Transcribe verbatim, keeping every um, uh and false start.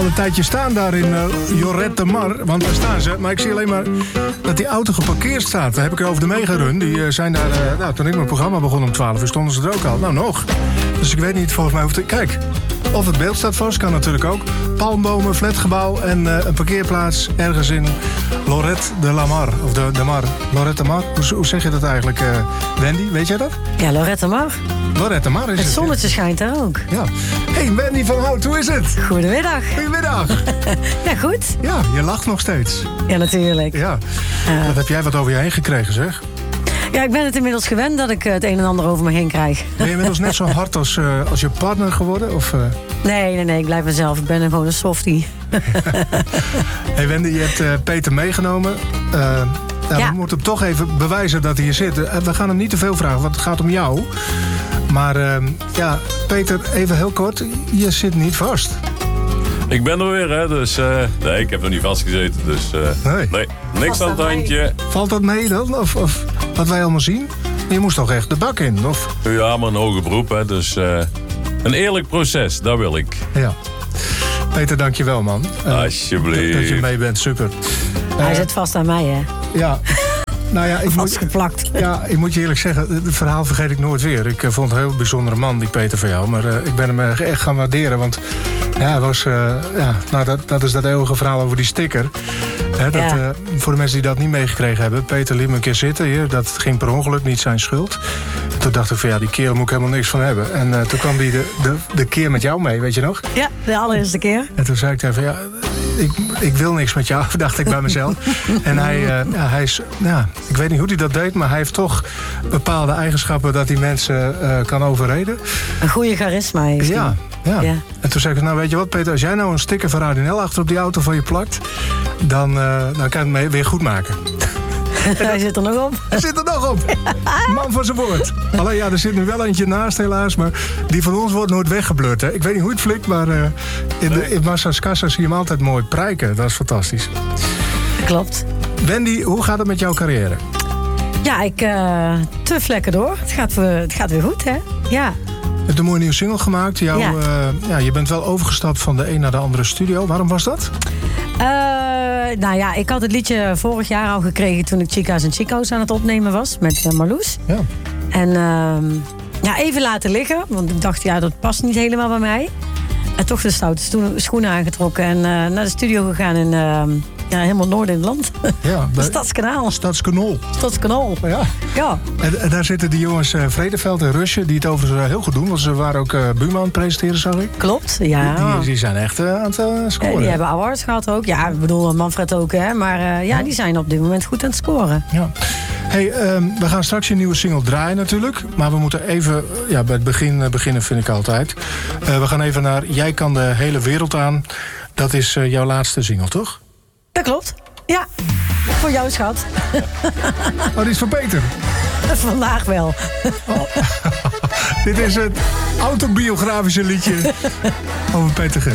Een tijdje staan daar in uh, Lloret de Mar, want daar staan ze. Maar ik zie alleen maar dat die auto geparkeerd staat. Daar heb ik er over de megarun. Die uh, zijn daar, uh, nou, toen ik mijn programma begon om twaalf uur, stonden ze er ook al. Nou, nog. Dus ik weet niet, volgens mij hoeft het... Kijk, of het beeld staat vast, kan natuurlijk ook. Palmbomen, flatgebouw en uh, een parkeerplaats ergens in Lloret de la Mar. Of de, de Mar. Lloret de Mar. Hoe, hoe zeg je dat eigenlijk, uh, Wendy? Weet jij dat? Ja, Lloret de Mar. Lloret de Mar is het. Het zonnetje ja. schijnt daar ook. Ja. Hey, Wendy van Hout, hoe is het? Goedemiddag. Goedemiddag. Ja, goed. Ja, je lacht nog steeds. Ja, natuurlijk. Ja. Uh, wat heb jij wat over je heen gekregen, zeg? Ja, ik ben het inmiddels gewend dat ik het een en ander over me heen krijg. Ben je inmiddels net zo hard als, uh, als je partner geworden? Of, uh... Nee, nee, nee, ik blijf mezelf. Ik ben gewoon een softie. Hey Wendy, je hebt uh, Peter meegenomen. Uh, nou, ja. We moeten hem toch even bewijzen dat hij hier zit. Uh, we gaan hem niet te veel vragen, want het gaat om jou. Maar uh, ja, Peter, even heel kort. Je zit niet vast. Ik ben er weer, hè, dus... Uh, nee, ik heb nog niet vastgezeten, dus... Uh, nee. nee, niks aan het handje. Valt dat mee dan? Of, of wat wij allemaal zien? Je moest toch echt de bak in, of? Ja, maar een hoger beroep, hè, dus... Uh, een eerlijk proces, dat wil ik. Ja. Peter, dankjewel, man. Uh, Alsjeblieft. Dat je mee bent, super. Hij uh, zit vast aan mij, hè? Ja. Nou ja, ik vastgeplakt. Moet, ja, ik moet je eerlijk zeggen, het verhaal vergeet ik nooit weer. Ik uh, vond het een heel bijzondere man, die Peter van jou. Maar uh, ik ben hem uh, echt gaan waarderen, want... Ja, was, uh, ja nou, dat, dat is dat eeuwige verhaal over die sticker. He, dat, ja. uh, voor de mensen die dat niet meegekregen hebben... Peter liet me een keer zitten hier. Dat ging per ongeluk, niet zijn schuld. Toen dacht ik van ja, die kerel moet ik helemaal niks van hebben. En uh, toen kwam die de, de, de keer met jou mee, weet je nog? Ja, de allereerste keer. En toen zei ik tegen van ja, ik, ik wil niks met jou, dacht ik bij mezelf. En hij, uh, ja, hij is, ja, ik weet niet hoe hij dat deed... maar hij heeft toch bepaalde eigenschappen dat hij mensen uh, kan overreden. Een goede charisma heeft hij. Ja. Ja. ja. En toen zei ik, nou weet je wat Peter, als jij nou een sticker van Radio N L achter op die auto van je plakt, dan, uh, dan kan je het weer goed maken. Hij zit er nog op. Hij zit er nog op. Man van zijn woord. Alleen ja, er zit nu wel eentje naast helaas, maar die van ons wordt nooit weggeblurred. Hè? Ik weet niet hoe het flikt, maar uh, in, de, in Massa's Kassa zie je hem altijd mooi prijken. Dat is fantastisch. Klopt. Wendy, hoe gaat het met jouw carrière? Ja, ik uh, te vlekken door. Het gaat, uh, het gaat weer goed, hè? Ja. Je hebt een mooie nieuwe single gemaakt. Jouw, ja. Uh, ja, je bent wel overgestapt van de een naar de andere studio. Waarom was dat? Uh, nou ja, ik had het liedje vorig jaar al gekregen... toen ik Chica's en Chico's aan het opnemen was met uh, Marloes. Ja. En uh, ja, even laten liggen. Want ik dacht, ja, dat past niet helemaal bij mij. En toch de stoute schoenen aangetrokken. En uh, naar de studio gegaan in... Uh, Ja, helemaal noord in het land. Ja, bij Stadskanaal. Stadskanaal. Stadskanaal. Ja. Ja. En, en daar zitten die jongens uh, Vredeveld en Rusje, die het overigens heel goed doen. Want ze waren ook uh, buurman aan het presenteren, zag ik. Klopt, ja. Die, die, die zijn echt uh, aan het uh, scoren. Uh, die hebben awards gehad ook. Ja, ik bedoel Manfred ook, hè. Maar uh, ja, ja, die zijn op dit moment goed aan het scoren. Ja. Hey, um, we gaan straks je nieuwe single draaien natuurlijk. Maar we moeten even, ja, bij het begin uh, beginnen vind ik altijd. Uh, we gaan even naar Jij kan de hele wereld aan. Dat is uh, jouw laatste single, toch? Dat klopt. Ja, voor jou, schat. Oh, die is voor Peter? Vandaag wel. Oh. Dit is het autobiografische liedje over Peter G.